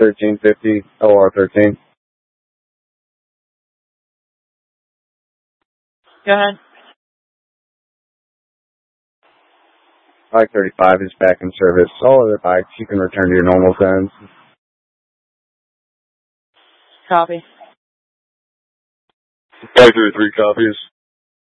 1350 OR13. Go ahead. Bike 35 is back in service. All other bikes, you can return to your normal zones. Copy. Bike 33 copies.